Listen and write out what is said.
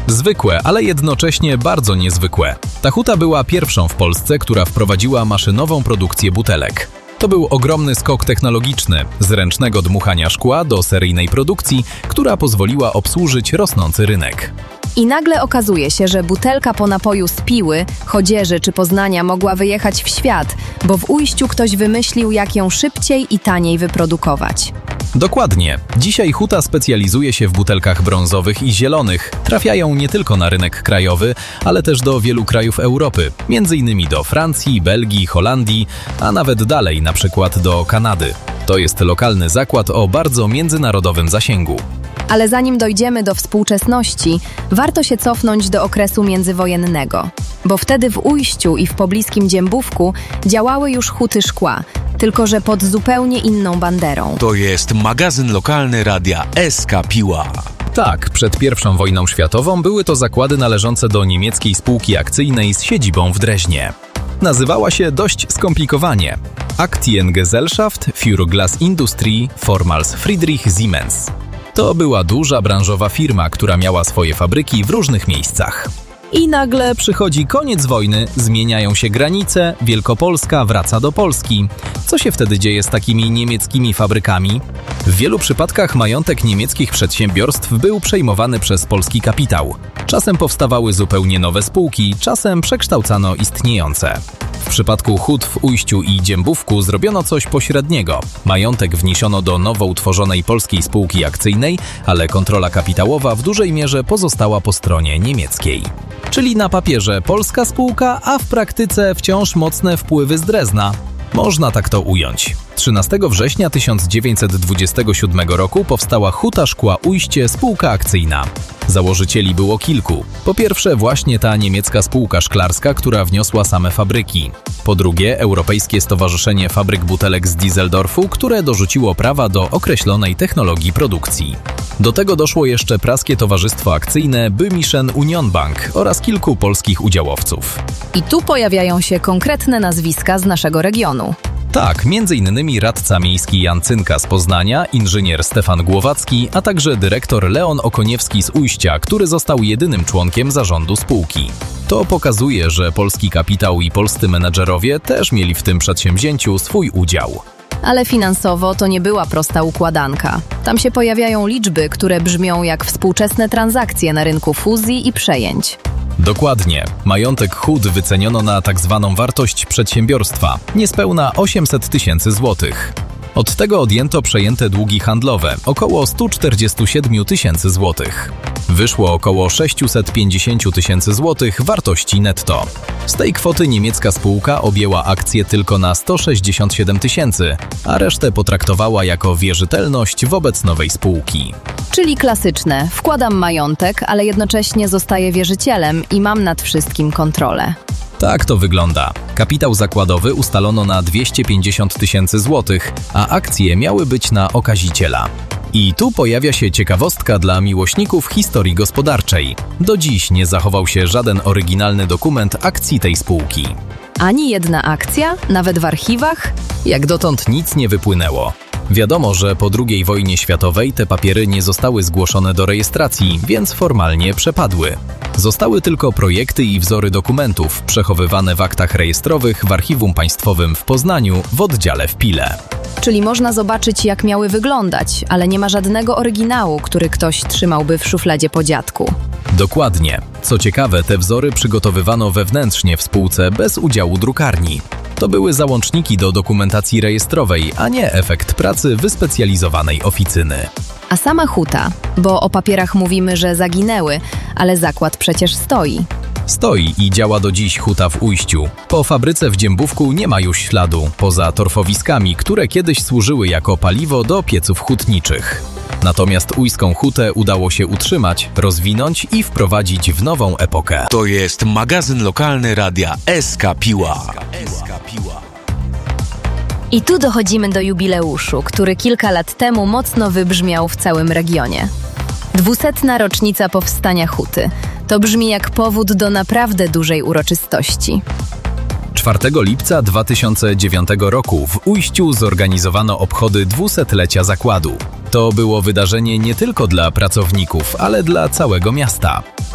Zwykłe, ale jednocześnie bardzo niezwykłe. Ta huta była pierwszą w Polsce, która wprowadziła maszynową produkcję butelek. To był ogromny skok technologiczny, z ręcznego dmuchania szkła do seryjnej produkcji, która pozwoliła obsłużyć rosnący rynek. I nagle okazuje się, że butelka po napoju z Piły, Chodzieży czy Poznania mogła wyjechać w świat, bo w Ujściu ktoś wymyślił, jak ją szybciej i taniej wyprodukować. Dokładnie. Dzisiaj huta specjalizuje się w butelkach brązowych i zielonych. Trafiają nie tylko na rynek krajowy, ale też do wielu krajów Europy, m.in. do Francji, Belgii, Holandii, a nawet dalej, na przykład do Kanady. To jest lokalny zakład o bardzo międzynarodowym zasięgu. Ale zanim dojdziemy do współczesności, warto się cofnąć do okresu międzywojennego, bo wtedy w Ujściu i w pobliskim Dziębówku działały już huty szkła, tylko że pod zupełnie inną banderą. To jest magazyn lokalny radia SK Piła. Tak, przed I wojną światową były to zakłady należące do niemieckiej spółki akcyjnej z siedzibą w Dreźnie. Nazywała się dość skomplikowanie Aktiengesellschaft für Glasindustrie Vormals Friedrich Siemens. To była duża branżowa firma, która miała swoje fabryki w różnych miejscach. I nagle przychodzi koniec wojny, zmieniają się granice, Wielkopolska wraca do Polski. Co się wtedy dzieje z takimi niemieckimi fabrykami? W wielu przypadkach majątek niemieckich przedsiębiorstw był przejmowany przez polski kapitał. Czasem powstawały zupełnie nowe spółki, czasem przekształcano istniejące. W przypadku hut w Ujściu i Dziębówku zrobiono coś pośredniego. Majątek wniesiono do nowo utworzonej polskiej spółki akcyjnej, ale kontrola kapitałowa w dużej mierze pozostała po stronie niemieckiej. Czyli na papierze polska spółka, a w praktyce wciąż mocne wpływy z Drezna. Można tak to ująć. 13 września 1927 roku powstała Huta Szkła Ujście spółka akcyjna. Założycieli było kilku. Po pierwsze właśnie ta niemiecka spółka szklarska, która wniosła same fabryki. Po drugie Europejskie Stowarzyszenie Fabryk Butelek z Düsseldorfu, które dorzuciło prawa do określonej technologii produkcji. Do tego doszło jeszcze praskie towarzystwo akcyjne Böhmischen Unionbank oraz kilku polskich udziałowców. I tu pojawiają się konkretne nazwiska z naszego regionu. Tak, m.in. radca miejski Jan Cynka z Poznania, inżynier Stefan Głowacki, a także dyrektor Leon Okoniewski z Ujścia, który został jedynym członkiem zarządu spółki. To pokazuje, że polski kapitał i polscy menedżerowie też mieli w tym przedsięwzięciu swój udział. Ale finansowo to nie była prosta układanka. Tam się pojawiają liczby, które brzmią jak współczesne transakcje na rynku fuzji i przejęć. Dokładnie. Majątek hut wyceniono na tzw. wartość przedsiębiorstwa, niespełna 800 000 złotych. Od tego odjęto przejęte długi handlowe, około 147 000 złotych. Wyszło około 650 000 złotych wartości netto. Z tej kwoty niemiecka spółka objęła akcje tylko na 167 000, a resztę potraktowała jako wierzytelność wobec nowej spółki. Czyli klasyczne, wkładam majątek, ale jednocześnie zostaję wierzycielem i mam nad wszystkim kontrolę. Tak to wygląda. Kapitał zakładowy ustalono na 250 000 złotych, a akcje miały być na okaziciela. I tu pojawia się ciekawostka dla miłośników historii gospodarczej. Do dziś nie zachował się żaden oryginalny dokument akcji tej spółki. Ani jedna akcja? Nawet w archiwach? Jak dotąd nic nie wypłynęło. Wiadomo, że po II wojnie światowej te papiery nie zostały zgłoszone do rejestracji, więc formalnie przepadły. Zostały tylko projekty i wzory dokumentów, przechowywane w aktach rejestrowych w Archiwum Państwowym w Poznaniu w oddziale w Pile. Czyli można zobaczyć, jak miały wyglądać, ale nie ma żadnego oryginału, który ktoś trzymałby w szufladzie po dziadku. Dokładnie. Co ciekawe, te wzory przygotowywano wewnętrznie w spółce bez udziału drukarni. To były załączniki do dokumentacji rejestrowej, a nie efekt pracy wyspecjalizowanej oficyny. A sama huta, bo o papierach mówimy, że zaginęły, ale zakład przecież stoi. Stoi i działa do dziś huta w Ujściu. Po fabryce w Dziębówku nie ma już śladu, poza torfowiskami, które kiedyś służyły jako paliwo do pieców hutniczych. Natomiast ujską hutę udało się utrzymać, rozwinąć i wprowadzić w nową epokę. To jest magazyn lokalny radia SK Piła. I tu dochodzimy do jubileuszu, który kilka lat temu mocno wybrzmiał w całym regionie. 200. rocznica powstania huty. To brzmi jak powód do naprawdę dużej uroczystości. 4 lipca 2009 roku w Ujściu zorganizowano obchody 200-lecia zakładu. To było wydarzenie nie tylko dla pracowników, ale dla całego miasta.